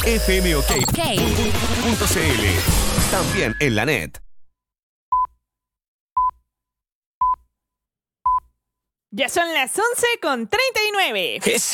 fmok.cl. También en la net. Ya son las 11:39.